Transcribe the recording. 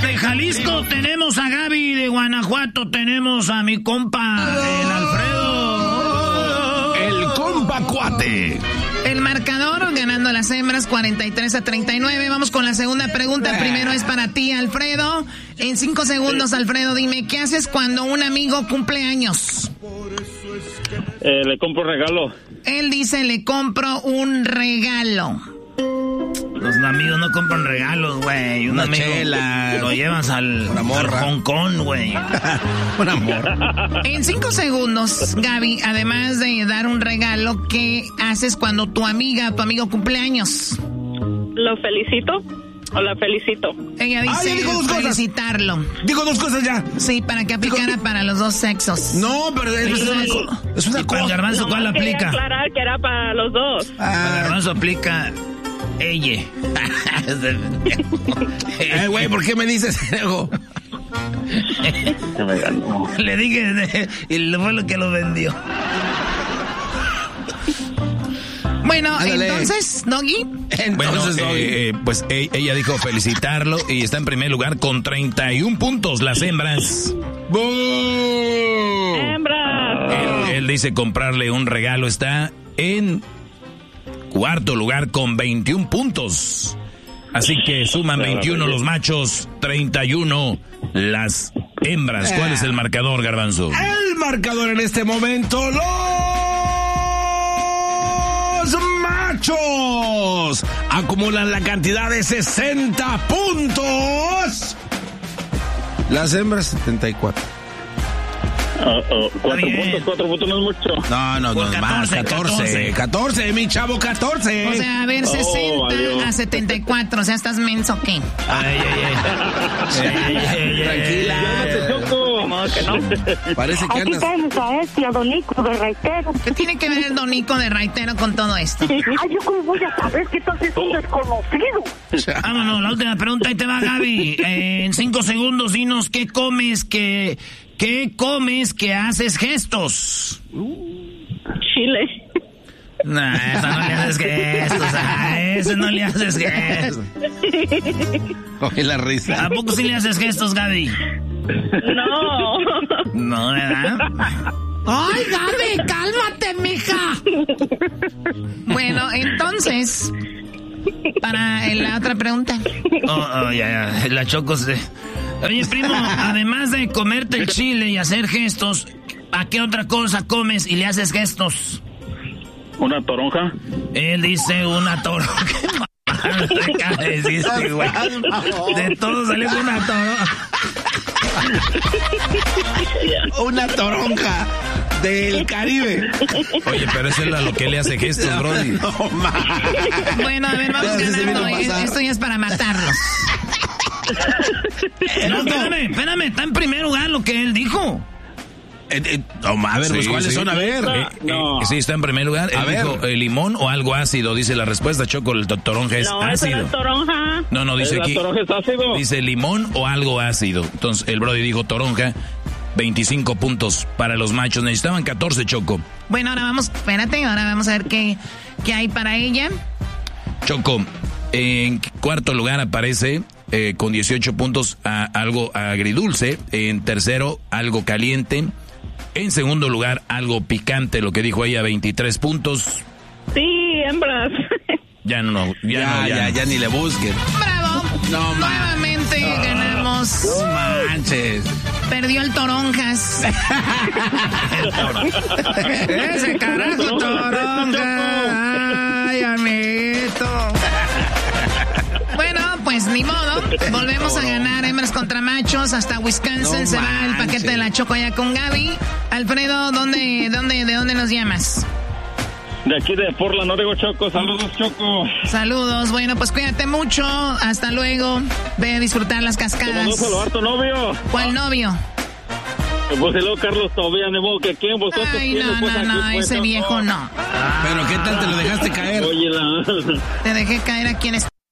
De Jalisco tenemos a Gaby, de Guanajuato tenemos a mi compa, el Alfredo. El compa cuate. El marcador ganando a las hembras 43-39. Vamos con la segunda pregunta. Primero es para ti, Alfredo. En 5 segundos, Alfredo, dime, ¿qué haces cuando un amigo cumple años? Le compro regalo. Él dice, le compro un regalo. Los amigos no compran regalos, güey. Una chela. Lo llevas al Hong Kong, güey. Un amor. En 5 segundos, Gaby, además de dar un regalo, ¿qué haces cuando tu amigo cumple años? ¿Lo felicito o la felicito? Ella dice dijo 2 cosas. Felicitarlo. Digo 2 cosas ya. Sí, para que aplicara para los 2 sexos. No, pero es una Para el cosa. Garbanzo, ¿cuál Quería aplica? aclarar que era para los dos. Para el Garbanzo aplica ella. Güey, ¿por qué me dices algo? Le dije, y fue lo que lo vendió. Bueno, Ándale. entonces, Doggy. Entonces, Pues ella dijo felicitarlo y está en primer lugar con 31 puntos las hembras. ¡Hembra! Él dice comprarle un regalo, está en cuarto lugar con 21 puntos. Así que suman 21 los machos, 31 las hembras. ¿Cuál es el marcador, Garbanzo? el marcador en este momento, los machos acumulan la cantidad de 60 puntos. Las hembras 74. 4 puntos no es mucho. No, Por es más, 14, mi chavo, 14. O sea, a ver, 60 valió. a 74. O sea, ¿estás menso o qué? Tranquila. No, que no. Parece que Aquí andas. tenemos a a Don Nico de Raitero. ¿Qué tiene que ver el Donico de Raitero con todo esto? Ay, yo cómo voy a saber que estás es un desconocido. Vámonos, la última pregunta, ahí te va, Gaby. En 5 segundos, dinos qué comes que haces gestos. Chile. Nah, esa no le haces gestos. A ese no le haces gestos. Oye, la risa. ¿A poco sí le haces gestos, Gaby? No. No, ¿verdad? ¡Ay, Gaby, cálmate, mija! Bueno, entonces, para la otra pregunta. Ya, la Choco se... Oye, primo, además de comerte el chile y hacer gestos, ¿a qué otra cosa comes y le haces gestos? ¿Una toronja? Él dice una toronja. De todo salió una toronja. Una toronja del Caribe. Oye, pero eso es a lo que le hace gestos, Brody. No, man. Bueno, a ver, vamos ganando. Esto ya es para matarlos. No, espérame, está en primer lugar lo que él dijo. A ver, pues, ¿cuáles son? A ver. Sí, está en primer lugar. Él dijo limón o algo ácido, dice la respuesta. Choco, el toronja es No, esa ácido. no es toronja. No, dice ¿La aquí. toronja es ácido? Dice limón o algo ácido. Entonces, el Brody dijo toronja. 25 puntos para los machos. Necesitaban 14, Choco. Bueno, ahora vamos a ver qué hay para ella. Choco, en cuarto lugar aparece con 18 puntos algo agridulce. En tercero, algo caliente. En segundo lugar, algo picante, lo que dijo ella, 23 puntos. Sí, hembras. Ya no. Ya ni le busquen. ¡Bravo! No, nuevamente ganamos. No manches. Perdió el Toronjas. Ese carajo Toronja. Ay, amiguito. Bueno, pues ni modo. Volvemos a ganar hembras contra machos. Hasta Wisconsin se va el paquete de la Choco allá con Gaby. Alfredo, ¿de dónde nos llamas? De aquí de Portland, Oregon, Choco. Saludos, Choco. Saludos. Bueno, pues cuídate mucho. Hasta luego. Ve a disfrutar las cascadas. ¿Cómo no saludar tu novio? ¿Cuál novio? Pues luego Carlos todavía, de modo que quién vosotros. Ay, no, ese viejo no. Pero ¿qué tal te lo dejaste caer? Oye, Te dejé caer aquí en este...